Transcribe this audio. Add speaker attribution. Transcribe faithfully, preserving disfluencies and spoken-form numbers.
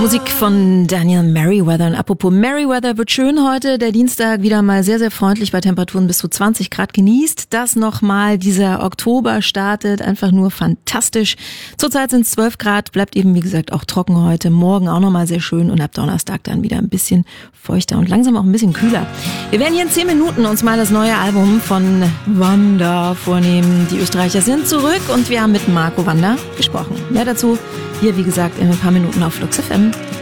Speaker 1: Musik von Daniel Merriweather. Und apropos Merriweather, wird schön heute. Der Dienstag wieder mal sehr, sehr freundlich bei Temperaturen bis zu zwanzig Grad. Genießt das nochmal. Dieser Oktober startet einfach nur fantastisch. Zurzeit sind es zwölf Grad. Bleibt eben, wie gesagt, auch trocken heute. Morgen auch nochmal sehr schön. Und ab Donnerstag dann wieder ein bisschen feuchter und langsam auch ein bisschen kühler. Wir werden hier in zehn Minuten uns mal das neue Album von Wanda vornehmen. Die Österreicher sind zurück und wir haben mit Marco Wanda gesprochen. Mehr dazu hier, wie gesagt, in ein paar Minuten auf Flux F M.